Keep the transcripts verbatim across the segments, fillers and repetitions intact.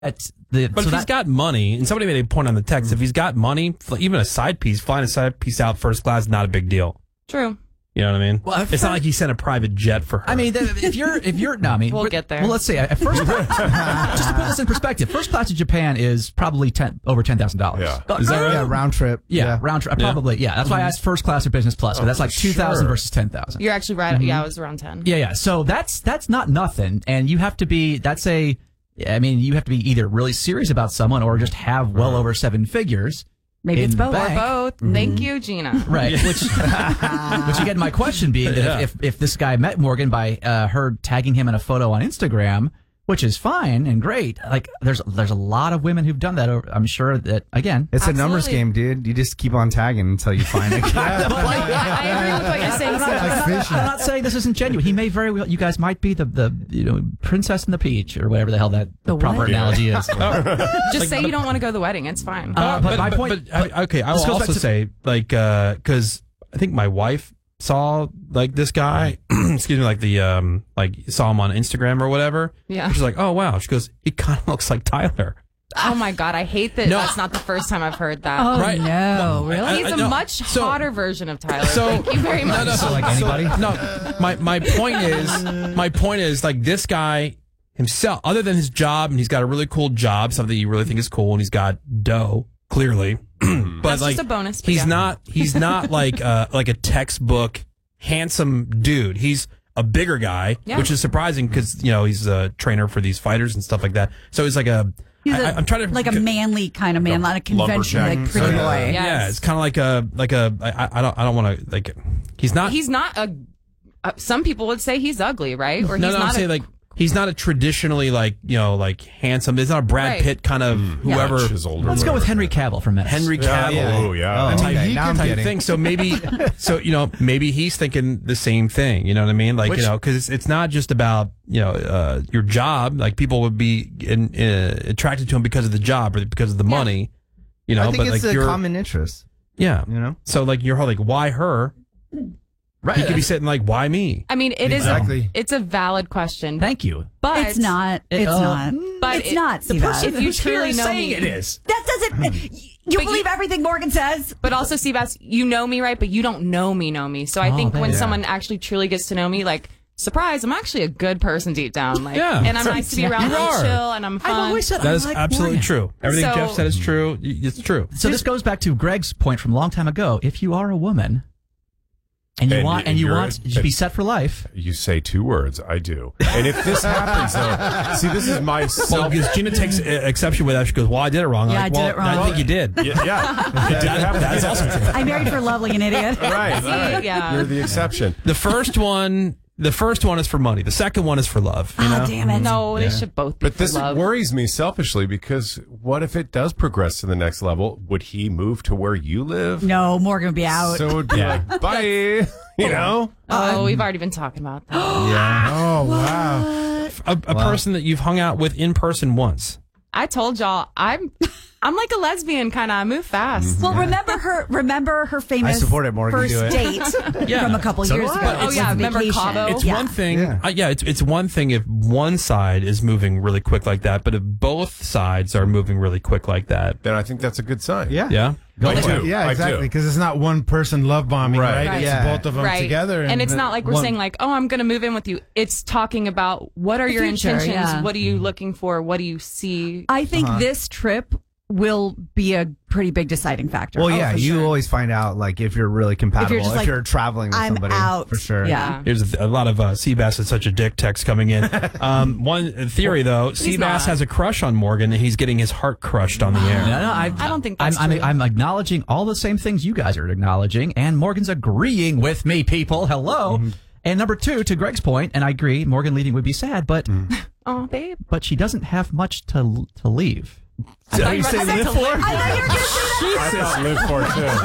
At the, but so if that, he's got money, and somebody made a point on the text, if he's got money, even a side piece, flying a side piece out first class is not a big deal. True. You know what I mean? Well, it's not like he sent a private jet for her. I mean, if you're, if you're, no, I mean, we'll get there. Well, let's say at first class, just to put this in perspective, first class to Japan is probably ten over ten thousand dollars. Yeah, is that right? Yeah, round trip. Yeah, yeah. round trip. Probably, yeah. That's why I asked first class or business plus, but that's like two thousand sure. versus ten thousand. You're actually right. Mm-hmm. Yeah, I was around ten. Yeah, yeah. So that's that's not nothing, and you have to be. That's a. I mean, you have to be either really serious about someone or just have well over seven figures. Maybe it's in both. the Or bank. both. Mm-hmm. Thank you, Gina. Right. Which, which again, my question being that Yeah. if, if if this guy met Morgan by uh, her tagging him in a photo on Instagram, which is fine and great, like there's there's a lot of women who've done that. Over, I'm sure that again, It's Absolutely. a numbers game, dude. You just keep on tagging until you find it. I, I agree with what you're saying. I'm not, Sam. I'm not- I'm not saying this isn't genuine. He may very well. You guys might be the the you know princess and the peach or whatever the hell that the, The proper what? analogy is. Just say you don't want to go to the wedding. It's fine. Uh, but, my point. But, I- okay, I this will goes back also to- say, like, because I think my wife saw like this guy, excuse me, like the um, like saw him on Instagram or whatever. Yeah. She's like, oh wow. She goes, it kind of looks like Tyler. Oh my God, I hate that. No. That's not the first time I've heard that. Oh, Right. no. Really? I- He's I- a no. much So- hotter version of Tyler. So- Thank you very much. No, no, So like anybody? No, my my point is, my point is like this guy himself, other than his job, and he's got a really cool job, something you really think is cool, and he's got dough, clearly. but That's like, just a bonus, but He's yeah. not. He's not like uh, like a textbook handsome dude. He's a bigger guy, Yeah. which is surprising because you know he's a trainer for these fighters and stuff like that. So he's like a. He's I, a- I'm trying to like a manly kind of man, not a conventional lumberjack. like pretty So, boy. Yeah. Yeah, Yes. it's kind of like a like a. I, I don't I don't want to like. He's not. He's not a. Uh, some people would say he's ugly, right? Or no, he's no, I'm not saying a, like he's not a traditionally like you know like handsome. He's not a Brad Right. Pitt kind of whoever. Chiseled or Let's go with whatever. Henry Cavill for a minute. Henry Yeah, Cavill. Oh yeah. Oh, type, okay, now I'm type getting. thing. So maybe, so you know, maybe he's thinking the same thing. You know what I mean? Like Which- you know, because it's, it's not just about you know uh, your job. Like people would be in, uh, attracted to him because of the job or because of the money. You know, I think but it's like a you're common interest. yeah. You know. So like you're like, why her? Right. He could be sitting like, why me? I mean, it is. Exactly. A, it's a valid question. Thank you. But It's not. It- It's uh, not. but it's it- not. The Siva. person If you who's here truly is know saying me- it is. That doesn't. You But believe you- everything Morgan says? But also, Seabass, you know me, right? But you don't know me, know me. So I Oh, think when yeah. someone actually truly gets to know me, like, surprise, I'm actually a good person deep down. Like, Yeah. and I'm nice to be around. You I'm are. chill and I'm fun. I've always said That I is like absolutely Morgan. true. Everything So- Jeff said is true. Y- It's true. So this goes back to Greg's point from a long time ago. If you are a woman and you And want y- and you you're- want to be set for life, You say two words. I do. And if this happens, though, see, this is my Well, self. because Gina takes uh, exception with that. She goes, well, I did it wrong. I'm Yeah, like, I did well, it wrong. I think you did. Yeah, yeah. It did happen. That's also true. I married for love like an idiot. Right, right. Yeah. You're the exception. The first one, the first one is for money. The second one is for love. You Oh, know? damn it. No, they should both be But for this love. worries me selfishly because what if it does progress to the next level? Would he move to where you live? No, Morgan would be out. So it would be Yeah. like, bye. You know? Oh, we've already been talking about that. Yeah. Oh wow. A, a person that you've hung out with in person once. I told y'all, I'm I'm like a lesbian kind of. I move fast. Well, remember her. Remember her famous I support it, Morgan. first Do it. date Yeah. from a couple So years do I. ago. But Oh, It's yeah, a remember vacation. Cabo? It's Yeah. one thing. Yeah. Uh, yeah, it's it's one thing if one side is moving really quick like that, but if both sides are moving really quick like that, Then I think that's a good sign. Yeah. yeah. I do. Yeah, I exactly. do. Because it's not one person love bombing, Right. right? Right. It's Yeah. both of them Right. together. And it's the- not like we're one- saying like, oh, I'm going to move in with you. It's talking about what are The your future, intentions? yeah. What are you looking for? What do you see? I think Uh-huh. this trip will be a pretty big deciding factor. Well, Oh, yeah, for you sure. always find out like if you're really compatible. If just you're, like, traveling with I'm somebody, out. for sure. Yeah. Here's a, th- a lot of uh, Seabass is such a dick text coming in. Um, one theory though, He's Seabass not. has a crush on Morgan and he's getting his heart crushed on the air. No, no, I, I don't think I'm, that's I'm, true. I'm acknowledging all the same things you guys are acknowledging, and Morgan's agreeing with me, people. Hello. Mm-hmm. And number two, to Greg's point, and I agree, Morgan leaving would be sad, but Oh, babe. but she doesn't have much to to leave. I thought you were say about to live say to for? live I know you're gonna say that. I thought live for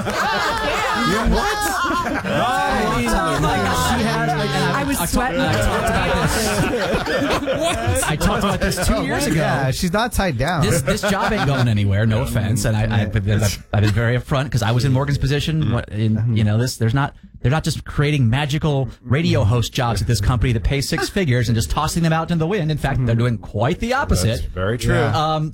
too. She has. I was talked- sweating. I talked about this. I talked about this two years ago. Yeah, she's not tied down. This this job ain't going anywhere. No offense, and I, I I've, been, I've been very upfront because I was in Morgan's position. What, in, you know, this there's not they're not just creating magical radio host jobs at this company that pay six figures and just tossing them out in the wind. In fact, they're doing quite the opposite. That's very true. Um,